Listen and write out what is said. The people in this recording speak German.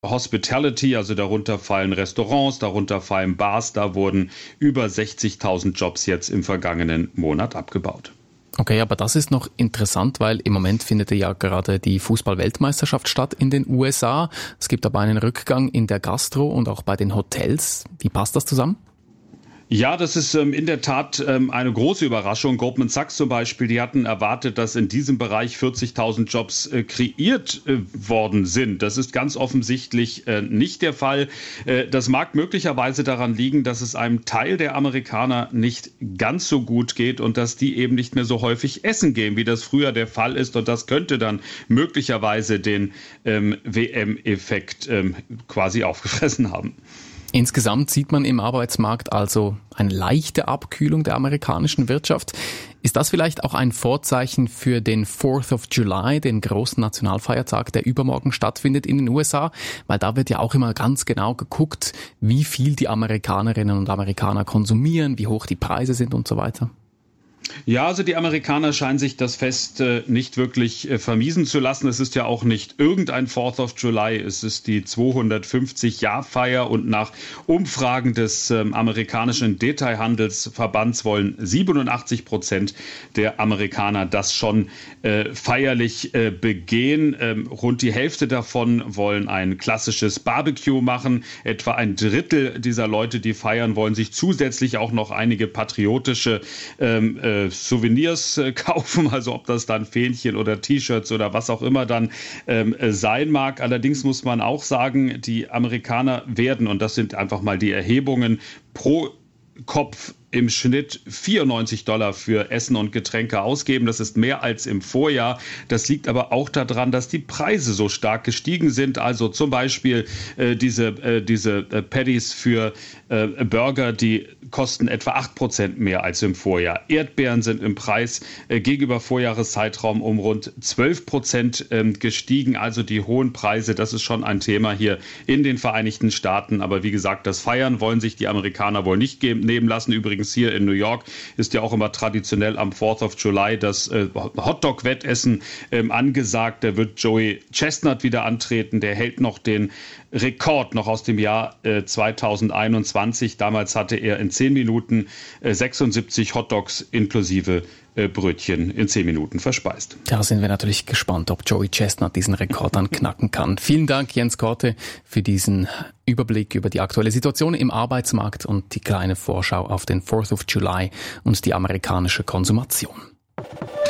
Hospitality, also darunter fallen Restaurants, darunter fallen Bars, da wurden über 60.000 Jobs jetzt im vergangenen Monat abgebaut. Okay, aber das ist noch interessant, weil im Moment findet ja gerade die Fußball-Weltmeisterschaft statt in den USA. Es gibt aber einen Rückgang in der Gastro und auch bei den Hotels. Wie passt das zusammen? Ja, das ist in der Tat eine große Überraschung. Goldman Sachs zum Beispiel, die hatten erwartet, dass in diesem Bereich 40.000 Jobs kreiert worden sind. Das ist ganz offensichtlich nicht der Fall. Das mag möglicherweise daran liegen, dass es einem Teil der Amerikaner nicht ganz so gut geht und dass die eben nicht mehr so häufig essen gehen, wie das früher der Fall ist. Und das könnte dann möglicherweise den WM-Effekt quasi aufgefressen haben. Insgesamt sieht man im Arbeitsmarkt also eine leichte Abkühlung der amerikanischen Wirtschaft. Ist das vielleicht auch ein Vorzeichen für den 4th of July, den großen Nationalfeiertag, der übermorgen stattfindet in den USA? Weil da wird ja auch immer ganz genau geguckt, wie viel die Amerikanerinnen und Amerikaner konsumieren, wie hoch die Preise sind und so weiter. Ja, also die Amerikaner scheinen sich das Fest nicht wirklich vermiesen zu lassen. Es ist ja auch nicht irgendein 4th of July. Es ist die 250-Jahr-Feier und nach Umfragen des amerikanischen Detailhandelsverbands wollen 87% der Amerikaner das schon feierlich begehen. Rund die Hälfte davon wollen ein klassisches Barbecue machen. Etwa ein Drittel dieser Leute, die feiern, wollen sich zusätzlich auch noch einige patriotische Souvenirs kaufen, also ob das dann Fähnchen oder T-Shirts oder was auch immer dann sein mag. Allerdings muss man auch sagen, die Amerikaner werden, und das sind einfach mal die Erhebungen, pro Kopf im Schnitt $94 für Essen und Getränke ausgeben. Das ist mehr als im Vorjahr. Das liegt aber auch daran, dass die Preise so stark gestiegen sind. Also zum Beispiel diese Patties für Burger, die kosten etwa 8% mehr als im Vorjahr. Erdbeeren sind im Preis gegenüber Vorjahreszeitraum um rund 12% gestiegen. Also die hohen Preise, das ist schon ein Thema hier in den Vereinigten Staaten. Aber wie gesagt, das Feiern wollen sich die Amerikaner wohl nicht nehmen lassen. Übrigens hier in New York ist ja auch immer traditionell am 4th of July das Hotdog-Wettessen angesagt. Da wird Joey Chestnut wieder antreten. Der hält noch den Rekord noch aus dem Jahr 2021. Damals hatte er in 10 Minuten 76 Hotdogs inklusive Brötchen in 10 Minuten verspeist. Da sind wir natürlich gespannt, ob Joey Chestnut diesen Rekord dann knacken kann. Vielen Dank, Jens Korte, für diesen Überblick über die aktuelle Situation im Arbeitsmarkt und die kleine Vorschau auf den 4th of July und die amerikanische Konsumation.